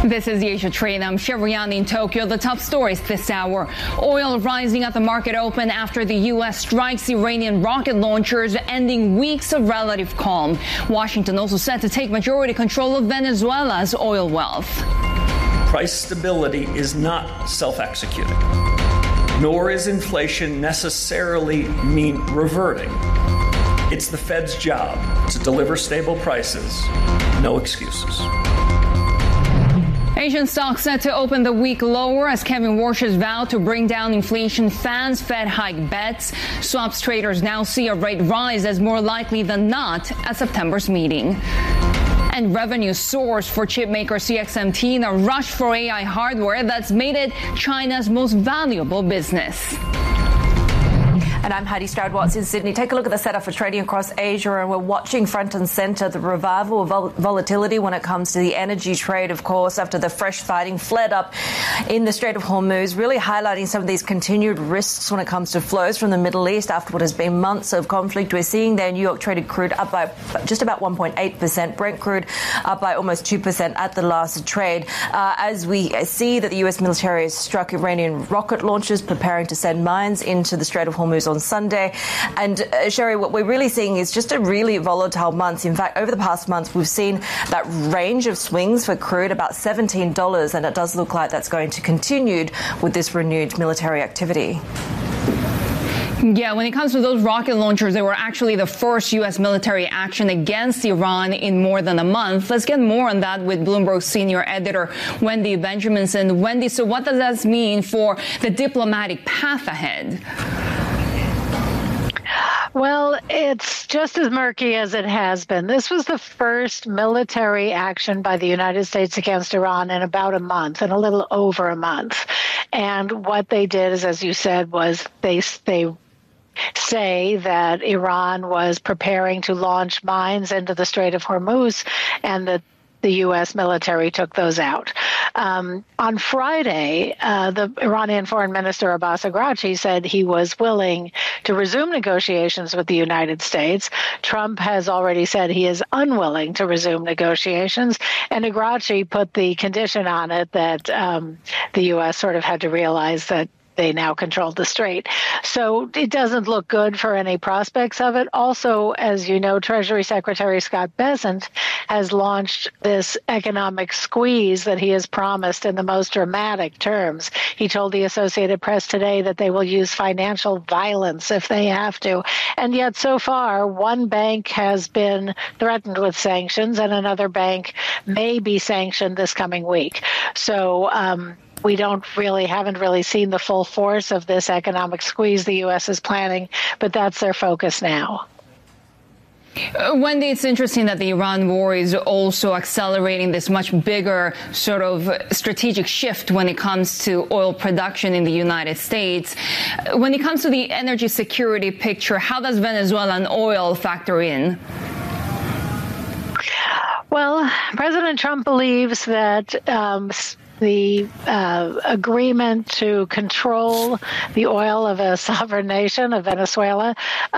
This is the Asia Trade. I'm Shevriani in Tokyo. The top stories this hour. Oil rising at the market open after the U.S. strikes Iranian rocket launchers, ending weeks of relative calm. Washington also set to take majority control of Venezuela's oil wealth. Price stability is not self-executing, nor is inflation necessarily mean reverting. It's the Fed's job to deliver stable prices, no excuses. Asian stocks set to open the week lower as Kevin Warsh's vow to bring down inflation fans Fed hike bets. Swaps traders now see a rate rise as more likely than not at September's meeting. And revenue soars for chipmaker CXMT in a rush for AI hardware that's made it China's most valuable business. And I'm Heidi Stroud-Watts in Sydney. Take a look at the setup for trading across Asia, and we're watching front and centre the revival of volatility when it comes to the energy trade, of course, after the fresh fighting flared up in the Strait of Hormuz, really highlighting some of these continued risks when it comes to flows from the Middle East after what has been months of conflict. We're seeing there New York traded crude up by just about 1.8%, Brent crude up by almost 2% at the last trade, as we see that the U.S. military has struck Iranian rocket launchers preparing to send mines into the Strait of Hormuz on Sunday. And Sherry, what we're really seeing is just a really volatile month. In fact, over the past month, we've seen that range of swings for crude about $17, and it does look like that's going to continue with this renewed military activity. Yeah, when it comes to those rocket launchers, they were actually the first U.S. military action against Iran in more than a month. Let's get more on that with Bloomberg senior editor Wendy Benjaminson. Wendy, so what does that mean for the diplomatic path ahead? Well, it's just as murky as it has been. This was the first military action by the United States against Iran in about a month, in a little over a month. And what they did is, as you said, was they say that Iran was preparing to launch mines into the Strait of Hormuz, and that the U.S. military took those out. On Friday, the Iranian Foreign Minister Abbas Araghchi said he was willing to resume negotiations with the United States. Trump has already said he is unwilling to resume negotiations, and Araghchi put the condition on it that the U.S. sort of had to realize that they now controlled the strait. So it doesn't look good for any prospects of it. Also, as you know, Treasury Secretary Scott Bessent has launched this economic squeeze that he has promised in the most dramatic terms. He told the Associated Press today that they will use financial violence if they have to. And yet so far, one bank has been threatened with sanctions and another bank may be sanctioned this coming week. So we haven't really seen the full force of this economic squeeze the U.S. is planning, but that's their focus now. Wendy, it's interesting that the Iran war is also accelerating this much bigger sort of strategic shift when it comes to oil production in the United States. When it comes to the energy security picture, how does Venezuelan oil factor in? Well, President Trump believes that the agreement to control the oil of a sovereign nation, of Venezuela,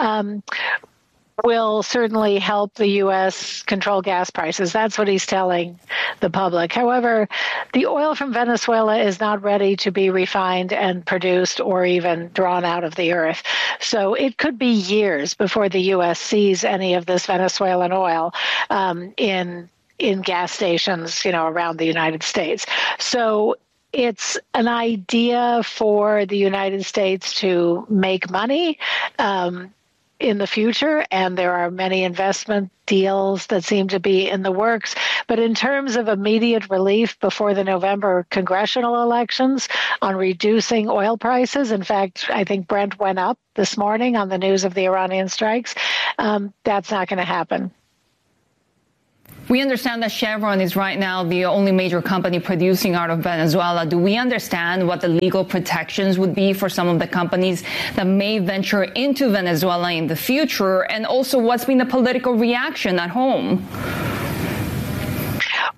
will certainly help the U.S. control gas prices. That's what he's telling the public. However, the oil from Venezuela is not ready to be refined and produced or even drawn out of the earth. So it could be years before the U.S. sees any of this Venezuelan oil in gas stations, around the United States. So it's an idea for the United States to make money in the future, and there are many investment deals that seem to be in the works. But in terms of immediate relief before the November congressional elections on reducing oil prices, in fact, I think Brent went up this morning on the news of the Iranian strikes, that's not going to happen. We understand that Chevron is right now the only major company producing out of Venezuela. Do we understand what the legal protections would be for some of the companies that may venture into Venezuela in the future? And also, what's been the political reaction at home?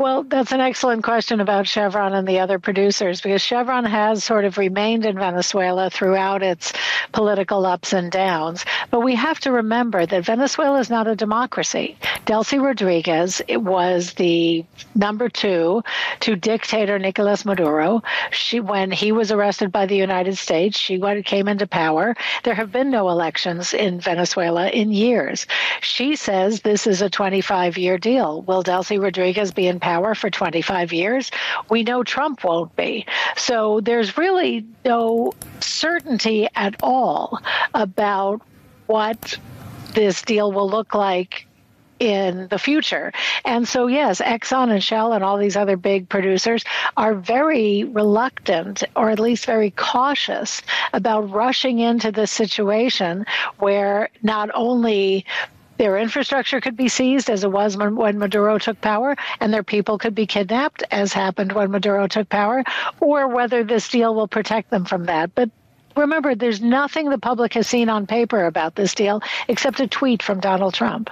Well, that's an excellent question about Chevron and the other producers, because Chevron has sort of remained in Venezuela throughout its political ups and downs. But we have to remember that Venezuela is not a democracy. Delcy Rodriguez was the number 2 to dictator Nicolas Maduro. When he was arrested by the United States, she came into power. There have been no elections in Venezuela in years. She says this is a 25-year deal. Will Delcy Rodriguez be in power for 25 years? We know Trump won't be. So there's really no certainty at all about what this deal will look like in the future. And so, yes, Exxon and Shell and all these other big producers are very reluctant, or at least very cautious, about rushing into this situation where not only their infrastructure could be seized, as it was when Maduro took power, and their people could be kidnapped, as happened when Maduro took power, or whether this deal will protect them from that. But remember, there's nothing the public has seen on paper about this deal except a tweet from Donald Trump.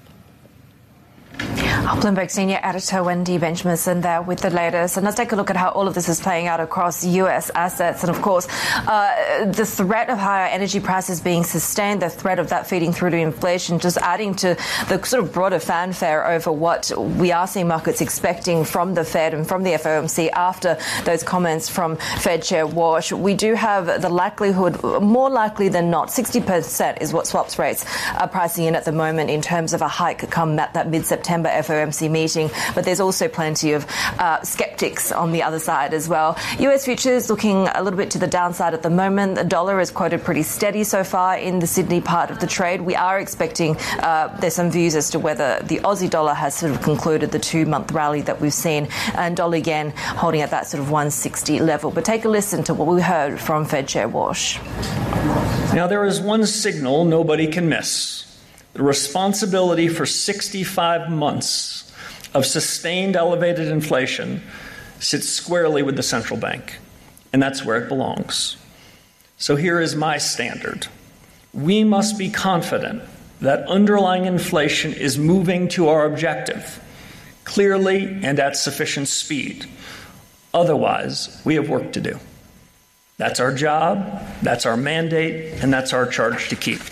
Bloomberg senior editor Wendy Benjamin there with the latest. And let's take a look at how all of this is playing out across U.S. assets. And, of course, the threat of higher energy prices being sustained, the threat of that feeding through to inflation, just adding to the sort of broader fanfare over what we are seeing markets expecting from the Fed and from the FOMC after those comments from Fed Chair Walsh. We do have the likelihood, more likely than not, 60% is what swaps rates are pricing in at the moment in terms of a hike come that mid-September FOMC meeting, but there's also plenty of skeptics on the other side as well. US futures looking a little bit to the downside at the moment. The dollar is quoted pretty steady so far in the Sydney part of the trade. We are expecting there's some views as to whether the Aussie dollar has sort of concluded the 2-month rally that we've seen, and dollar yen holding at that sort of 160 level. But take a listen to what we heard from Fed Chair Walsh. Now, there is one signal nobody can miss. The responsibility for 65 months of sustained elevated inflation sits squarely with the central bank, and that's where it belongs. So here is my standard. We must be confident that underlying inflation is moving to our objective, clearly and at sufficient speed. Otherwise, we have work to do. That's our job, that's our mandate, and that's our charge to keep.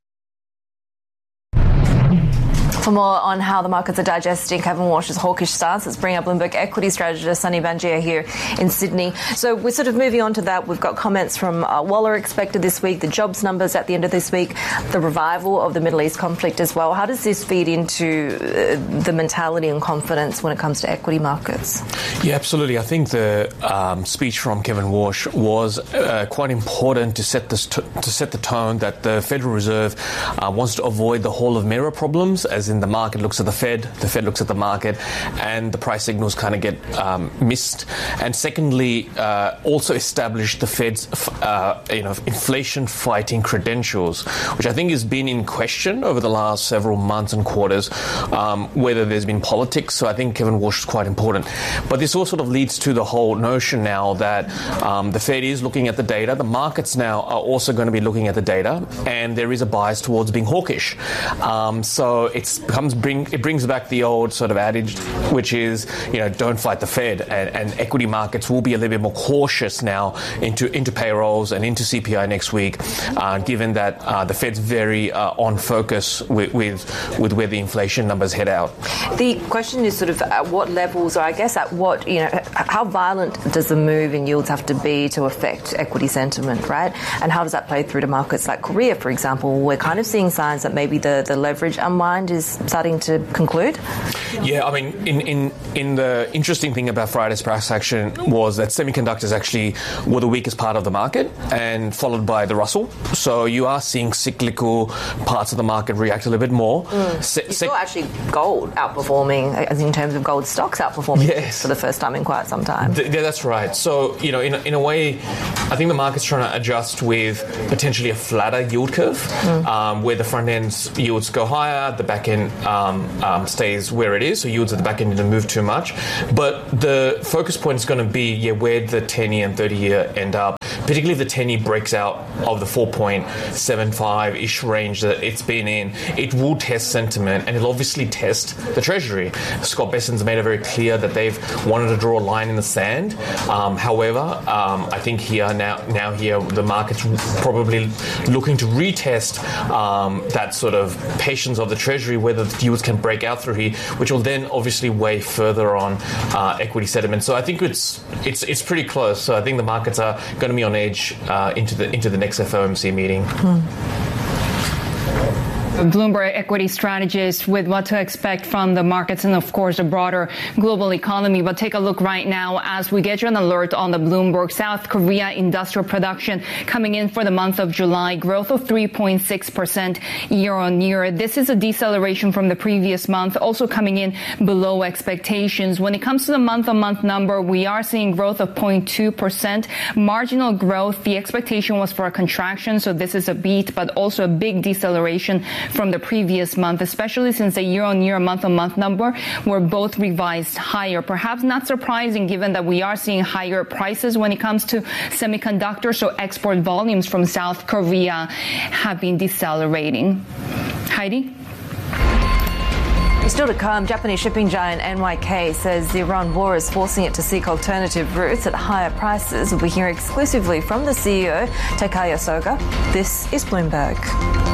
For more on how the markets are digesting Kevin Walsh's hawkish stance, let's bring up Bloomberg equity strategist Sunny Banjia here in Sydney. So we're sort of moving on to that. We've got comments from Waller expected this week, the jobs numbers at the end of this week, the revival of the Middle East conflict as well. How does this feed into the mentality and confidence when it comes to equity markets? Yeah, absolutely. I think the speech from Kevin Walsh was quite important to set the tone that the Federal Reserve wants to avoid the Hall of Mirror problems, as in the market looks at the Fed looks at the market, and the price signals kind of get missed. And secondly, also establish the Fed's inflation fighting credentials, which I think has been in question over the last several months and quarters, whether there's been politics. So I think Kevin Walsh is quite important. But this all sort of leads to the whole notion now that the Fed is looking at the data. The markets now are also going to be looking at the data, and there is a bias towards being hawkish. So it brings back the old sort of adage, which is, don't fight the Fed, and equity markets will be a little bit more cautious now into payrolls and into CPI next week, given that the Fed's very on focus with where the inflation numbers head out. The question is sort of at what levels, or I guess at what, how violent does the move in yields have to be to affect equity sentiment, right? And how does that play through to markets like Korea, for example? We're kind of seeing signs that maybe the leverage unwind is starting to conclude? Yeah, I mean, in the interesting thing about Friday's price action was that semiconductors actually were the weakest part of the market, and followed by the Russell. So you are seeing cyclical parts of the market react a little bit more. You saw actually gold outperforming, as in terms of gold stocks outperforming, yes, for the first time in quite some time. Yeah, that's right. So, in a way, I think the market's trying to adjust with potentially a flatter yield curve, where the front end yields go higher, the back end stays where it is, so yields at the back end didn't move too much. But the focus point is going to be where the 10-year and 30-year end up, particularly if the 10-year breaks out of the 4.75-ish range that it's been in, it will test sentiment and it'll obviously test the Treasury. Scott Bessent's made it very clear that they've wanted to draw a line in the sand. However, I think now the market's probably looking to retest that sort of patience of the Treasury, whether the yields can break out through here, which will then obviously weigh further on equity sentiment. So I think it's pretty close. So I think the markets are going to be on edge into the next FOMC meeting. Bloomberg equity strategist with what to expect from the markets and, of course, the broader global economy. But take a look right now as we get you an alert on the Bloomberg. South Korea industrial production coming in for the month of July, growth of 3.6% year on year. This is a deceleration from the previous month, also coming in below expectations. When it comes to the month-on-month number, we are seeing growth of 0.2%. Marginal growth, the expectation was for a contraction, so this is a beat, but also a big deceleration from the previous month, especially since the year-on-year, month-on-month number were both revised higher. Perhaps not surprising given that we are seeing higher prices when it comes to semiconductors, so export volumes from South Korea have been decelerating. Heidi? Still to come, Japanese shipping giant NYK says the Iran war is forcing it to seek alternative routes at higher prices. We'll be hearing exclusively from the CEO, Takaya Soga. This is Bloomberg.